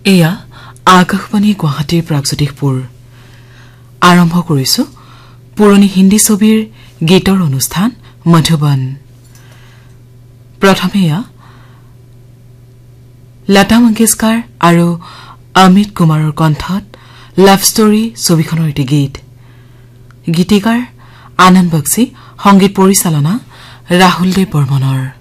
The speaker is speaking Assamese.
এয়া আকাশবাণী গুৱাহাটীৰ প্ৰাগজ্যোতিষপুৰ আৰম্ভ কৰিছো পুৰণি হিন্দী ছবিৰ গীতৰ অনুষ্ঠান মধুবন প্ৰথমে লতা মংগেশকাৰ আৰু অমিত কুমাৰৰ কণ্ঠত লাভ ষ্টৰী ছবিখনৰ এটি গীত গীতিকাৰ আনন্দ বক্সী সংগীত পৰিচালনা ৰাহুল দেৱ বৰ্মনৰ